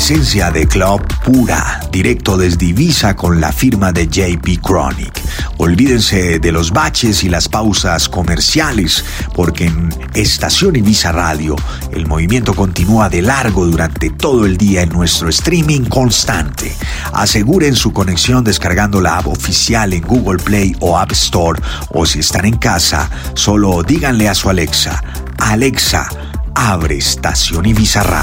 Esencia de club pura, directo desde Ibiza con la firma de JP Chronic. Olvídense de los baches y las pausas comerciales, porque en Estación Ibiza Radio el movimiento continúa de largo durante todo el día en nuestro streaming constante. Aseguren su conexión descargando la app oficial en Google Play o App Store, o si están en casa, solo díganle a su Alexa: Alexa, abre Estación Ibiza Radio.